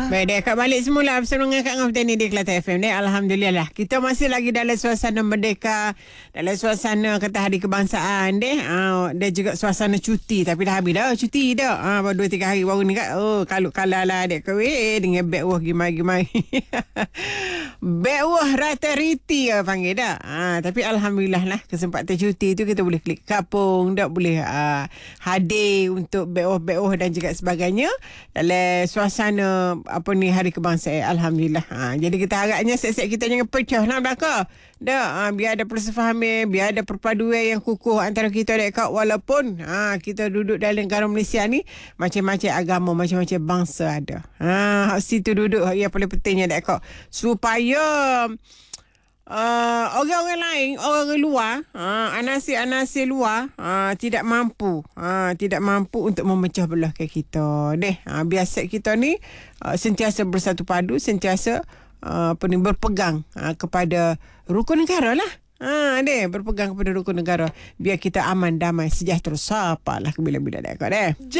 Baik deh, Kak balik semula bersama dengan Kak Ngah ni di Kelate FM ni. Alhamdulillah. Kita masih lagi dalam suasana merdeka, dalam suasana kata hari kebangsaan deh. Dan juga suasana cuti, tapi dah habis dah cuti dah. Baru 2-3 hari baru ni Kak. Oh, kalau kalah lah adik kawin dengan beg wah gimai-gimai. Beg wah rata riti panggil dah. Tapi alhamdulillah lah kesempatan cuti tu kita boleh klik kapung, dak boleh hadir untuk beg wah dan juga sebagainya dalam suasana apa ni hari kebangsaan. Alhamdulillah. Jadi kita harapnya set-set kita jangan pecah lah belakang. Dah biar ada persefahaman, biar ada perpaduan yang kukuh antara kita dan kak, walaupun kita duduk dalam negara Malaysia ni macam-macam agama, macam-macam bangsa ada. Situ duduk yang paling pentingnya dak kak, supaya orang-orang lain, orang luar, anasir-anasir luar tidak mampu untuk memecah belahkan kita. Biasa kita ni sentiasa bersatu padu, sentiasa berpegang kepada rukun negara lah. Berpegang kepada rukun negara biar kita aman, damai, sejahtera. Sapalah bila-bila dah.